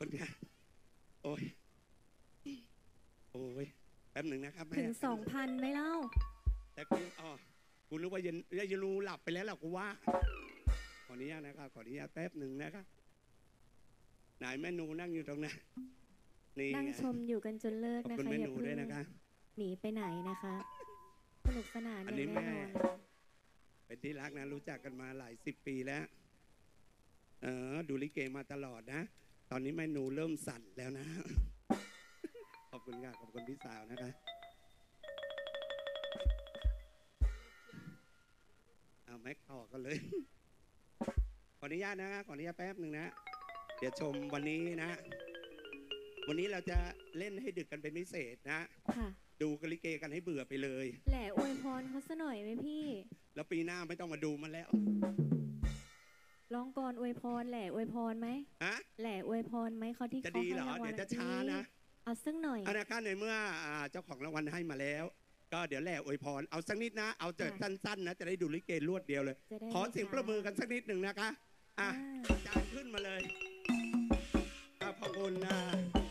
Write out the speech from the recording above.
คนงานโอ้ยโอ้ยแป๊บหนึ่งนะครับถึง 2,000 ไหมเล่าแต่กูนึกว่ายันรู้หลับไปแล้วหรอกูว่าขออนุญาตนะครับขออนุญาตแป๊บหนึ่งนะครับไหนแม่นูนั่งอยู่ตรงนั้นนี่นั่งชมอยู่กันจนเลิกนะคะอย่าเพิ่งหนีไปไหนนะคะสนุกสนานอย่างแน่นอนเป็นที่รักนะรู้จักกันมาหลาย10 ปีแล้วดูลิเกมาตลอดนะตอนนี้แม่นูเริ่มสั่นแล้วนะขอบคุณค่ะขอบคุณพี่สาวนะคะเอาแม็กต่อกันเลยขออนุญาตนะขออนุญาตแป๊บหนึ่งนะเดี๋ยวชมวันนี้นะวันนี้เราจะเล่นให้ดึกกันเป็นพิเศษนะดูกลิเกกันให้เบื่อไปเลยแหล่อวยพรเขาซะหน่อยไหมพี่แล้วปีหน้าไม่ต้องมาดูมันแล้วร้องก่อนอวยพรแหล่อวยพรไหมแหล่อวยพรไหมเขาที่จะดีเหรอเดี๋ยวจะช้านะเอาสักหน่อยอันนั้นในเมื่อเจ้าของรางวัลให้มาแล้วก็เดี๋ยวแหล่อวยพรเอาสักนิดนะเอาเจิดสั้นๆนะจะได้ดูลิเกรวดเดียวเลยขอเสียงประมือกันสักนิดหนึ่งนะคะจานขึ้นมาเลยขอบคุณนะ